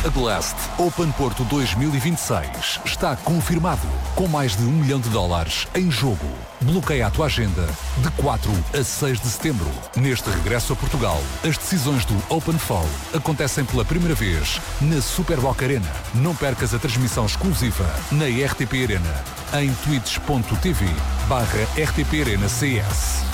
A Blast Open Porto 2026 está confirmado, com mais de $1 milhão em jogo. Bloqueia a tua agenda de 4 a 6 de setembro. Neste regresso a Portugal, as decisões do Open Fall acontecem pela primeira vez na Superboc Arena. Não percas a transmissão exclusiva na RTP Arena, em twitch.tv/RTP Arena CS.